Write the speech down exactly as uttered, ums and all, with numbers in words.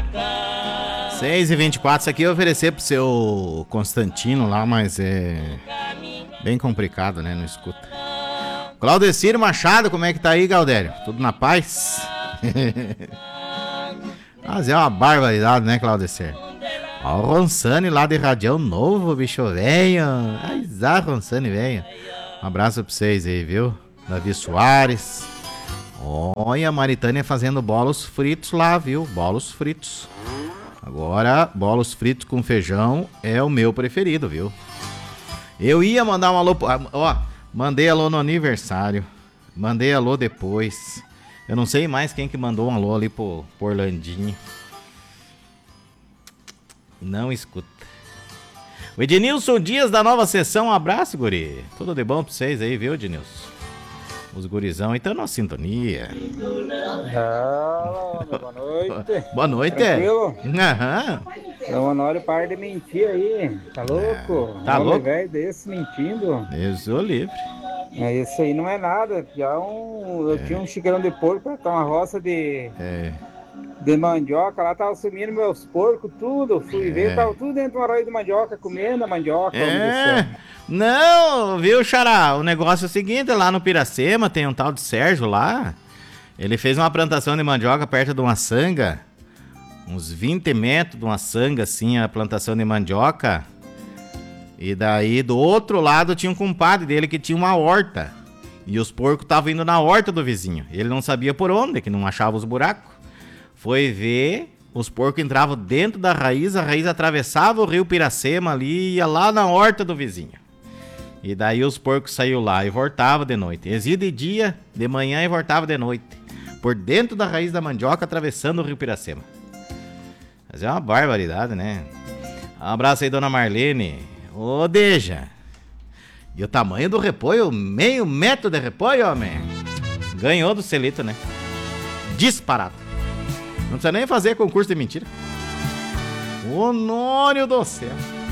seis e vinte e quatro, isso aqui eu ia oferecer pro seu Constantino lá, mas é bem complicado, né? Não escuta. Claudecir Machado, como é que tá aí, Galdério? Tudo na paz? Mas é uma barbaridade, né, Claudecir? Ó, o Ronsane lá de Radião Novo, bicho velho. Ai, Zá, Ronsane, velho. Um abraço pra vocês aí, viu? Davi Soares. Olha, a Maritânia fazendo bolos fritos lá, viu? Bolos fritos. Agora, bolos fritos com feijão é o meu preferido, viu? Eu ia mandar um alô... Ó, mandei alô no aniversário. Mandei alô depois. Eu não sei mais quem que mandou um alô ali pro, pro Orlandinho. Não escuta. O Ednilson Dias da nova sessão, um abraço, guri. Tudo de bom pra vocês aí, viu, Ednilson? Os gurizão, então, na sintonia. Ah, boa noite. Boa noite. Tranquilo? Aham. Então, Honório, para de mentir aí. Tá louco? Tá Homem louco? velho desse mentindo. Deus o livre. É, isso aí não é nada. Já um, eu É. tinha um xicrão de porco pra tá uma roça de, É. de mandioca. Lá tava sumindo meus porcos, tudo. Fui É. ver, tava tudo dentro de uma arroio de mandioca, comendo a mandioca. homem do É. céu. Não, viu, Xará? O negócio é o seguinte, lá no Piracema tem um tal de Sérgio lá. Ele fez uma plantação de mandioca perto de uma sanga. Uns vinte metros de uma sanga, assim, a plantação de mandioca. E daí, do outro lado, tinha um compadre dele que tinha uma horta. E os porcos estavam indo na horta do vizinho. Ele não sabia por onde, que não achava os buracos. Foi ver, os porcos entravam dentro da raiz, a raiz atravessava o rio Piracema ali e ia lá na horta do vizinho. E daí os porcos saíam lá e voltavam de noite. Eles iam de dia, de manhã e voltavam de noite. Por dentro da raiz da mandioca, atravessando o rio Piracema. Mas é uma barbaridade, né? Um abraço aí, dona Marlene. Ô, Deja. E o tamanho do repolho? Meio metro de repolho, homem. Ganhou do Celito, né? Disparado. Não precisa nem fazer concurso de mentira. Honório do céu.